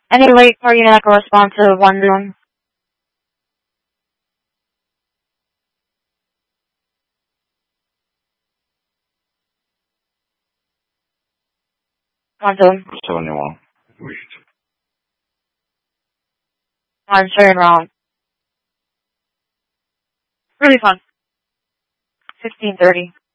Any rate for you that correspond to one zone? One zone. 71. I'm straight wrong. Really fun. 15:30.